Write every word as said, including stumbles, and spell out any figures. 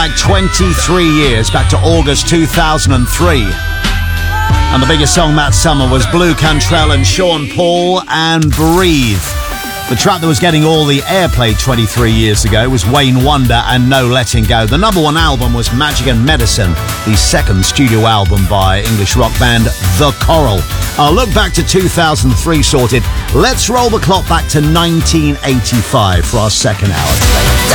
Like twenty-three years, back to August two thousand three. And the biggest song that summer was Blue Cantrell and Sean Paul and Breathe. The track that was getting all the airplay twenty-three years ago was Wayne Wonder and No Letting Go. The number one album was Magic and Medicine, the second studio album by English rock band The Coral. I'll look back to two thousand three sorted. Let's roll the clock back to nineteen eighty-five for our second hour today.